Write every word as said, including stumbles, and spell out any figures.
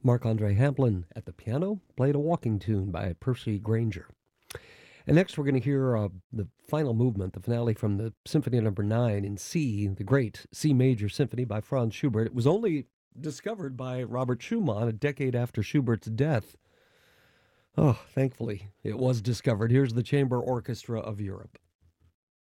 Marc-Andre Hamplin at the piano played a walking tune by Percy Grainger. And next we're going to hear uh, the final movement, the finale from the Symphony Number nine in C, the great C major symphony by Franz Schubert. It was only discovered by Robert Schumann a decade after Schubert's death. Oh, thankfully, it was discovered. Here's the Chamber Orchestra of Europe.